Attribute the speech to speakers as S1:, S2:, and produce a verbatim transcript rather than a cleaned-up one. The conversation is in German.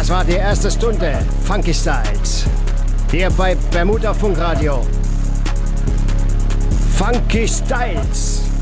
S1: Das war die erste Stunde Funky Styles. Hier bei Bermuda Funkradio. Funky Styles.